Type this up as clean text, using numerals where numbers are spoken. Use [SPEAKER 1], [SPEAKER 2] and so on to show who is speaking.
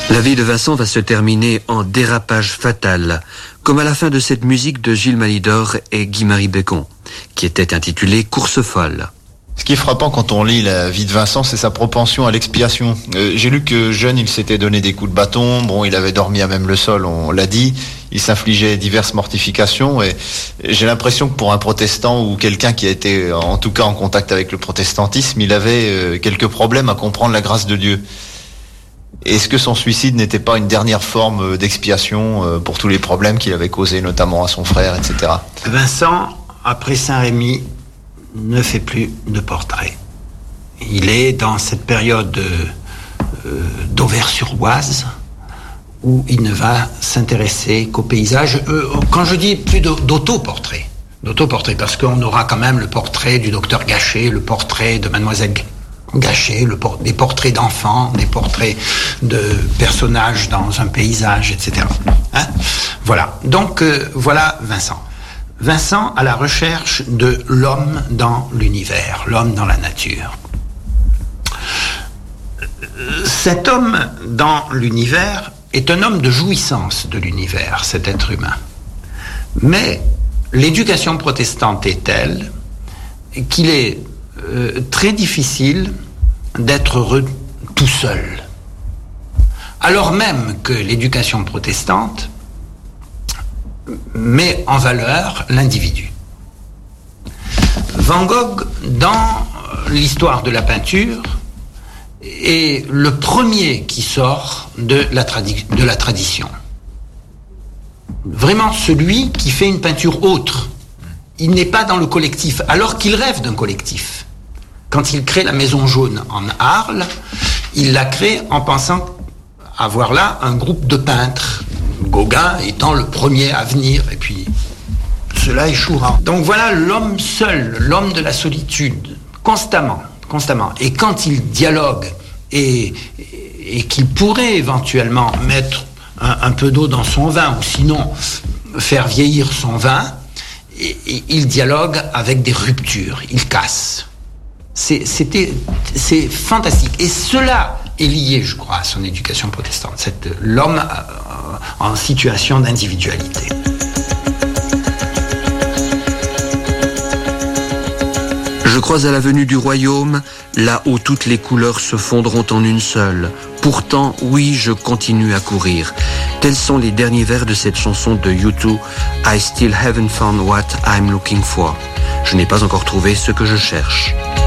[SPEAKER 1] La vie de Vincent va se terminer en dérapage fatal, comme à la fin de cette musique de Gilles Malidor et Guy-Marie Bécon, qui était intitulée Course folle.
[SPEAKER 2] Ce qui est frappant quand on lit la vie de Vincent, c'est sa propension à l'expiation. J'ai lu que jeune, il s'était donné des coups de bâton, bon, il avait dormi à même le sol, on l'a dit, il s'infligeait diverses mortifications, et j'ai l'impression que pour un protestant ou quelqu'un qui a été en tout cas en contact avec le protestantisme, il avait quelques problèmes à comprendre la grâce de Dieu. Est-ce que son suicide n'était pas une dernière forme d'expiation pour tous les problèmes qu'il avait causés, notamment à son frère, etc.
[SPEAKER 3] Vincent, après Saint-Rémy, ne fait plus de portraits. Il est dans cette période d'Auvers-sur-Oise où il ne va s'intéresser qu'au paysage. Quand je dis plus d'autoportrait, parce qu'on aura quand même le portrait du docteur Gachet, le portrait de Mademoiselle Gachet, des portraits d'enfants, des portraits de personnages dans un paysage, etc. Hein? Voilà. Donc, voilà Vincent. Vincent à la recherche de l'homme dans l'univers, l'homme dans la nature. Cet homme dans l'univers est un homme de jouissance de l'univers, cet être humain. Mais l'éducation protestante est telle qu'il est très difficile d'être heureux tout seul. Alors même que l'éducation protestante met en valeur l'individu. Van Gogh, dans l'histoire de la peinture, est le premier qui sort de la tradition. Vraiment celui qui fait une peinture autre. Il n'est pas dans le collectif, alors qu'il rêve d'un collectif. Quand il crée la Maison Jaune en Arles, il la crée en pensant avoir là un groupe de peintres, Gauguin étant le premier à venir, et puis cela échouera. Donc voilà l'homme seul, l'homme de la solitude, constamment. Et quand il dialogue et qu'il pourrait éventuellement mettre un peu d'eau dans son vin, ou sinon faire vieillir son vin, il dialogue avec des ruptures, il casse. C'est fantastique. Et cela est lié, je crois, à son éducation protestante. L'homme en situation d'individualité.
[SPEAKER 1] Je crois à l'avenue du Royaume, là où toutes les couleurs se fondront en une seule. Pourtant, oui, je continue à courir. Tels sont les derniers vers de cette chanson de U2, I still haven't found what I'm looking for. Je n'ai pas encore trouvé ce que je cherche.